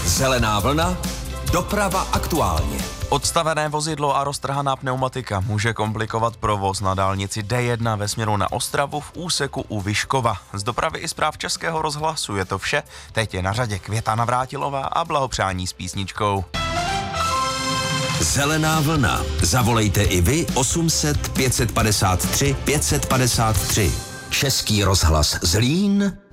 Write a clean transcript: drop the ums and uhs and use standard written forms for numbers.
Zelená vlna, doprava aktuálně. Odstavené vozidlo a roztrhaná pneumatika může komplikovat provoz na dálnici D1 ve směru na Ostravu v úseku u Vyškova. Z dopravy i zpráv Českého rozhlasu je to vše. Teď je na řadě Květa Navrátilová a blahopřání s písničkou. Zelená vlna. Zavolejte i vy 800 553 553. Český rozhlas Zlín.